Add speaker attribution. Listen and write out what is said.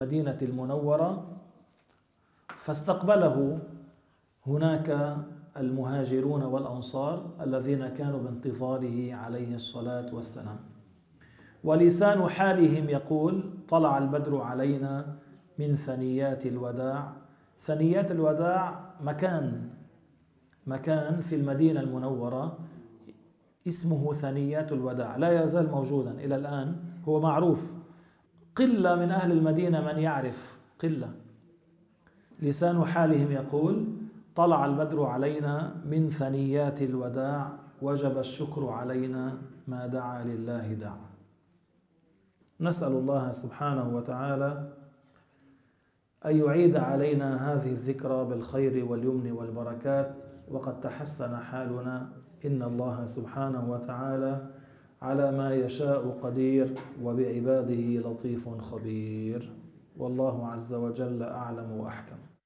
Speaker 1: المدينة المنورة، فاستقبله هناك المهاجرون والأنصار الذين كانوا بانتظاره عليه الصلاة والسلام. ولسان حالهم يقول: طلع البدر علينا من ثنيات الوداع. ثنيات الوداع مكان في المدينة المنورة اسمه ثنيات الوداع، لا يزال موجودا إلى الآن، هو معروف، قلة من أهل المدينة من يعرف، قلة. لسان حالهم يقول: طلع البدر علينا من ثنيات الوداع، وجب الشكر علينا ما دعا لله داع. نسأل الله سبحانه وتعالى أن يعيد علينا هذه الذكرى بالخير واليمن والبركات، وقد تحسن حالنا. إن الله سبحانه وتعالى على ما يشاء قدير، وبعباده لطيف خبير، والله عز وجل أعلم وأحكم.